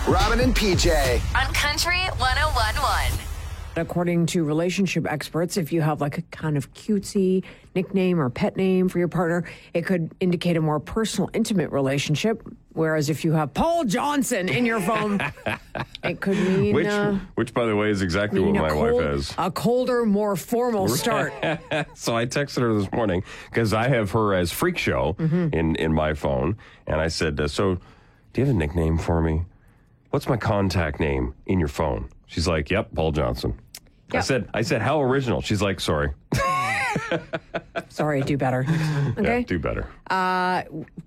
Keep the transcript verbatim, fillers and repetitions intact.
Robin and P J. On Country one oh one point one. According to relationship experts, if you have like a kind of cutesy nickname or pet name for your partner, it could indicate a more personal, intimate relationship. Whereas if you have Paul Johnson in your phone, it could mean... Which, uh, which, by the way, is exactly mean what a my cold- wife has. A colder, more formal start. So I texted her this morning because I have her as Freak Show Mm-hmm. in, in my phone. And I said, uh, so do you have a nickname for me? What's my contact name in your phone? She's like, yep, Paul Johnson. I Yep. said, I said, how original? She's like, sorry. Sorry, do better. Okay. Yeah, do better.